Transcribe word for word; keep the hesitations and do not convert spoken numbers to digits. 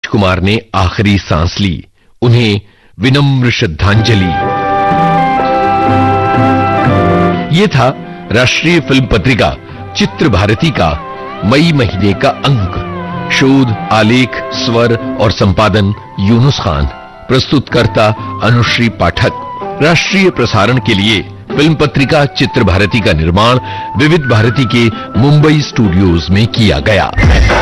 राजकुमार ने आखिरी सांस ली। उन्हें विनम्र श्रद्धांजलि। यह था राष्ट्रीय फिल्म पत्रिका चित्र भारती का मई महीने का अंक। शोध, आलेख, स्वर और संपादन यूनुस खान। प्रस्तुतकर्ता अनुश्री पाठक। राष्ट्रीय प्रसारण के लिए फिल्म पत्रिका चित्र भारती का निर्माण विविध भारती के मुंबई स्टूडियोज में किया गया।